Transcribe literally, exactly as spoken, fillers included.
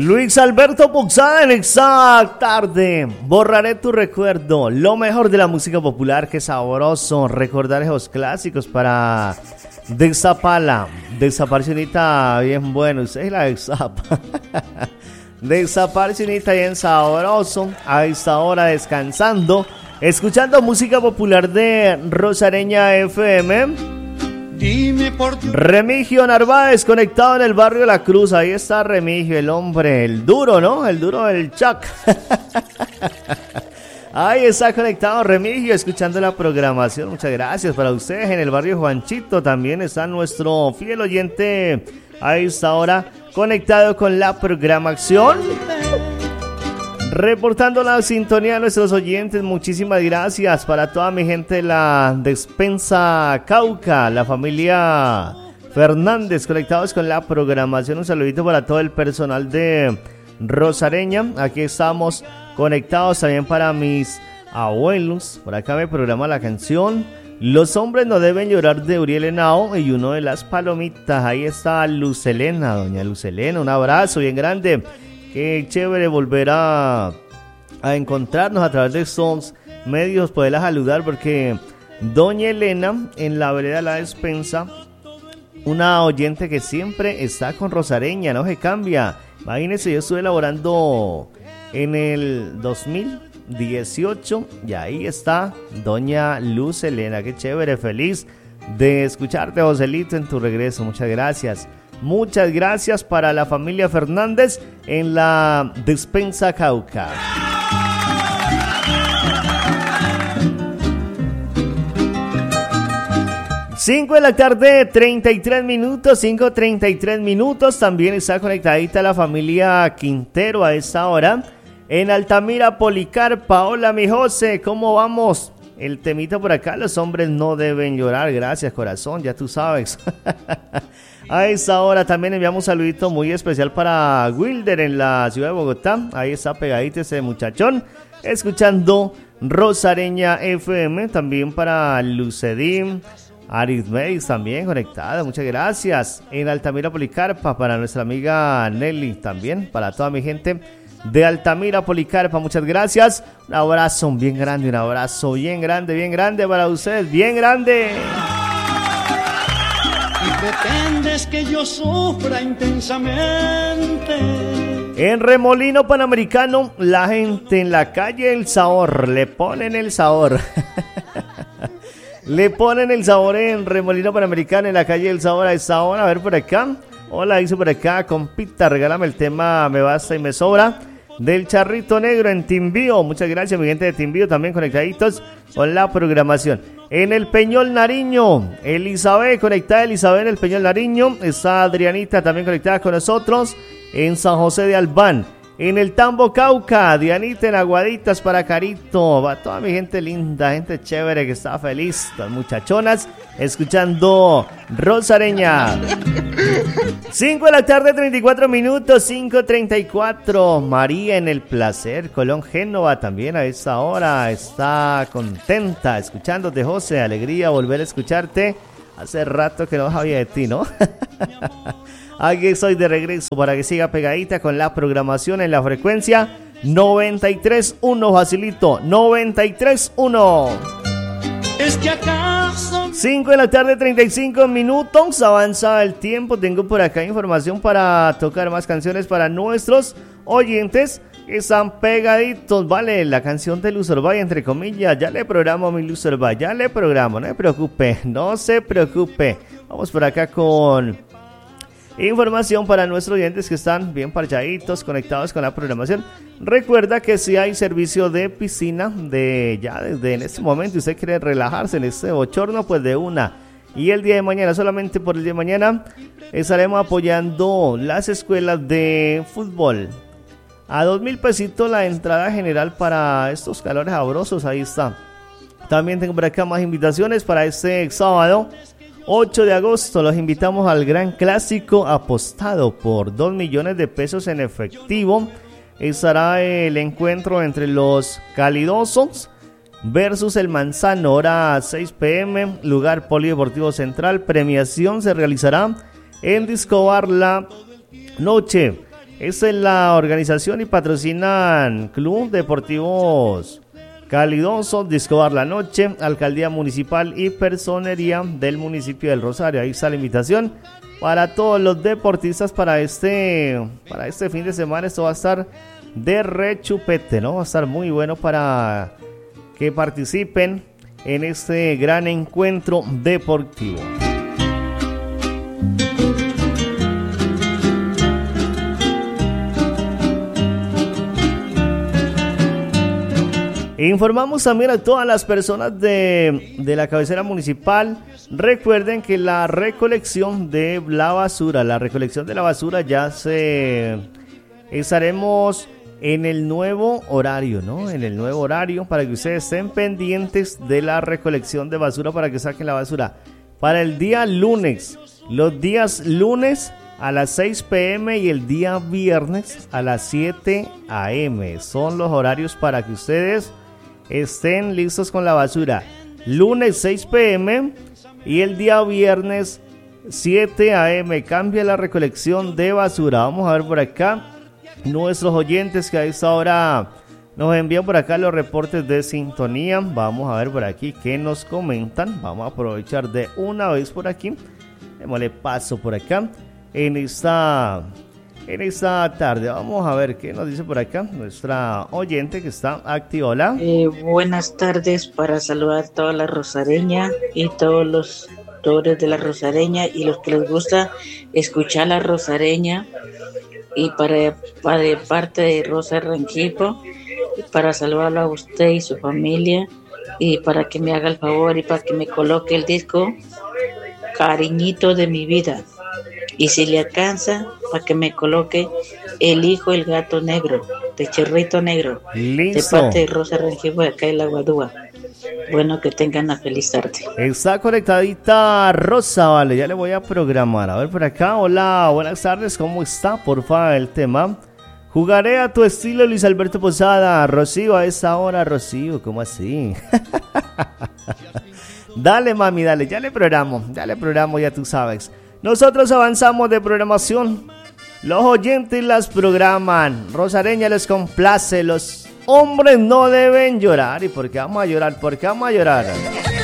Luis Alberto Puxada en Exact Tarde. Borraré tu recuerdo. Lo mejor de la música popular, qué sabroso recordar esos clásicos para destaparla. Desaparcionita bien bueno. Usted la destapa. Desaparcionita bien sabroso. A esta hora descansando, escuchando música popular de Rosareña F M. Dime por tu... Remigio Narváez conectado en el barrio La Cruz. Ahí está Remigio, el hombre, el duro, ¿no? El duro del Chuck. Ahí está conectado Remigio, escuchando la programación. Muchas gracias para ustedes. En el barrio Juanchito también está nuestro fiel oyente. Ahí está ahora conectado con la programación. Reportando la sintonía de nuestros oyentes, muchísimas gracias para toda mi gente de la Despensa Cauca, la familia Fernández, conectados con la programación. Un saludito para todo el personal de Rosareña. Aquí estamos conectados también para mis abuelos. Por acá me programa la canción Los hombres no deben llorar, de Uriel Henao, y uno de las palomitas. Ahí está Lucelena, doña Lucelena, un abrazo bien grande. Qué chévere volver a, a encontrarnos a través de estos medios, poderla saludar, porque doña Elena en la vereda La Despensa, una oyente que siempre está con Rosareña, no se cambia. Imagínense, yo estuve elaborando en el dos mil dieciocho y ahí está doña Luz Elena. Qué chévere, feliz de escucharte, Joselito, en tu regreso. Muchas gracias. Muchas gracias para la familia Fernández en la Despensa Cauca. cinco de la tarde, treinta y tres minutos, cinco treinta y tres minutos. También está conectadita la familia Quintero a esta hora. En Altamira, Policarpa. Hola, mi José, ¿cómo vamos? El temita por acá, los hombres no deben llorar. Gracias, corazón, ya tú sabes. A esta hora también enviamos un saludito muy especial para Wilder en la ciudad de Bogotá. Ahí está pegadito ese muchachón, escuchando Rosareña F M. También para Lucedim, Arismeis también conectada. Muchas gracias. En Altamira, Policarpa, para nuestra amiga Nelly también. Para toda mi gente de Altamira, Policarpa, muchas gracias. Un abrazo bien grande, un abrazo bien grande, bien grande para ustedes, bien grande. Pretendes que yo sufra intensamente. En Remolino Panamericano, la gente en la calle El Sabor le ponen el sabor. Le ponen el sabor en Remolino Panamericano, en la calle El Sabor a esta hora. A ver por acá. Hola, dice por acá, compita, regálame el tema Me Basta y Me Sobra del Charrito Negro en Timbío. Muchas gracias, mi gente de Timbío, también conectaditos con la programación. En el Peñol Nariño, Elizabeth, conectada Elizabeth en el Peñol Nariño. Está Adrianita también conectada con nosotros en San José de Albán. En el Tambo Cauca, Dianita en Aguaditas para Carito. Va toda mi gente linda, gente chévere que está feliz, las muchachonas, escuchando Rosareña. cinco de la tarde, treinta y cuatro minutos, cinco treinta y cuatro. María en El Placer, Colón, Génova, también a esta hora está contenta escuchándote, José. Alegría volver a escucharte. Hace rato que no sabía de ti, ¿no? Aquí estoy de regreso para que siga pegadita con la programación en la frecuencia noventa y tres punto uno, facilito, noventa y tres punto uno. Es que acaso cinco de la tarde, treinta y cinco minutos, avanza el tiempo. Tengo por acá información para tocar más canciones para nuestros oyentes que están pegaditos, vale, la canción de Luz Orbay, entre comillas, ya le programo a mi Luz Orbay, ya le programo, no se preocupe, no se preocupe. Vamos por acá con información para nuestros oyentes que están bien parchaditos, conectados con la programación. Recuerda que si hay servicio de piscina, de ya desde en este momento, usted quiere relajarse en este bochorno, pues de una. Y el día de mañana, solamente por el día de mañana, estaremos apoyando las escuelas de fútbol. A dos mil pesitos la entrada general para estos calores sabrosos, ahí está. También tengo por acá más invitaciones para este sábado ocho de agosto. Los invitamos al gran clásico apostado por dos millones de pesos en efectivo. Estará el encuentro entre los Calidosos versus el Manzano, hora seis pm, lugar Polideportivo Central. Premiación se realizará en Discobar la noche. Esta es la organización y patrocinan Club Deportivos Calidoso de Escobar La Noche, Alcaldía Municipal y Personería del municipio del Rosario. Ahí está la invitación para todos los deportistas para este, para este fin de semana. Esto va a estar de rechupete, ¿no? Va a estar muy bueno para que participen en este gran encuentro deportivo. Informamos también a todas las personas de, de la cabecera municipal. Recuerden que la recolección de la basura, la recolección de la basura ya se... Estaremos en el nuevo horario, ¿no? En el nuevo horario para que ustedes estén pendientes de la recolección de basura para que saquen la basura. Para el día lunes, los días lunes a las seis pm y el día viernes a las siete am. Son los horarios para que ustedes estén listos con la basura. Lunes seis pm y el día viernes siete am. Cambia la recolección de basura. Vamos a ver por acá nuestros oyentes que a esta hora nos envían por acá los reportes de sintonía. Vamos a ver por aquí qué nos comentan. Vamos a aprovechar de una vez por aquí. Démosle paso por acá en esta... En esta tarde, vamos a ver qué nos dice por acá nuestra oyente que está activa. Hola. Eh, buenas tardes, para saludar a toda la rosareña y todos los autores de la rosareña y los que les gusta escuchar la rosareña, y para, para de parte de Rosa Rengifo, para saludarlo a usted y su familia, y para que me haga el favor y para que me coloque el disco Cariñito de mi vida. Y si le alcanza, para que me coloque El hijo del gato negro, de Cherrito Negro. Listo. De parte de Rosa Rengifo de acá en La Guadúa. Bueno, que tengan una feliz tarde. Está conectadita Rosa, vale, ya le voy a programar. A ver por acá, hola, buenas tardes, ¿cómo está? Porfa, el tema. Jugaré a tu estilo, Luis Alberto Posada. Rocío, a esa hora, Rocío, ¿cómo así? Dale, mami, dale, ya le programo, ya le programo, ya tú sabes. Nosotros avanzamos de programación. Los oyentes las programan. Rosareña les complace. Los hombres no deben llorar. ¿Y por qué vamos a llorar? ¿Por qué vamos a llorar?